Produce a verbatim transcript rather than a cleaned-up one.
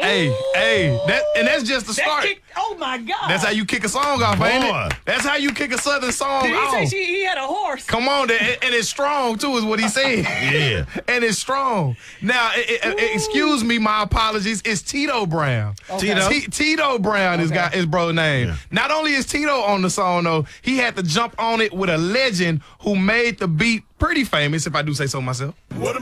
Hey, hey, that and that's just the That start. kick, oh my God. That's how you kick a song off, ain't Boy. it? That's how you kick a Southern song Did he off. say she, he had a horse? Come on, and, and it's strong too, is what he said. Yeah. And it's strong. Now, it, it, it- excuse me, my apologies. It's Tito Brown. Okay. Tito? T- Tito Brown is Okay. got his bro name. Yeah. Not only is Tito on the song though, he had to jump on it with a legend who made the beat pretty famous, if I do say so myself.